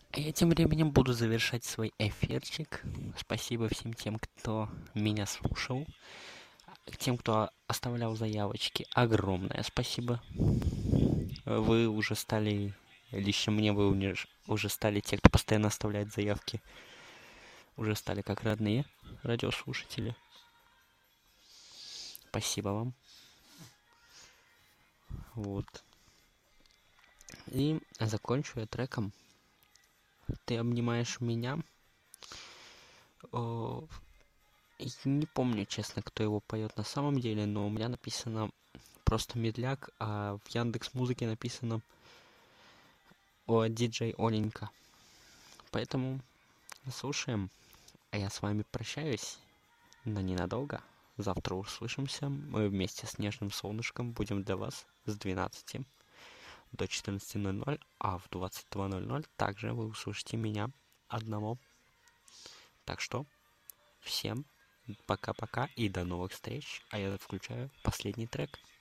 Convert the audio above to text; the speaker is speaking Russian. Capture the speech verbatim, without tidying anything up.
А я тем временем буду завершать свой эфирчик. Спасибо всем тем, кто меня слушал. Тем, кто оставлял заявочки, огромное спасибо. Вы уже стали, лично мне вы уни- уже стали те, кто постоянно оставляет заявки, уже стали как родные радиослушатели. Спасибо вам. Вот. И закончу я треком «Ты обнимаешь меня». О, не помню, честно, кто его поет на самом деле, но у меня написано просто медляк, а в Яндекс Музыке написано о диджей Оленька. Поэтому слушаем. А я с вами прощаюсь, но ненадолго. Завтра услышимся. Мы вместе с Нежным Солнышком будем для вас с двенадцати до четырнадцати ноль ноль, а в двадцать два ноль ноль также вы услышите меня одного. Так что всем пока-пока и до новых встреч. А я включаю последний трек.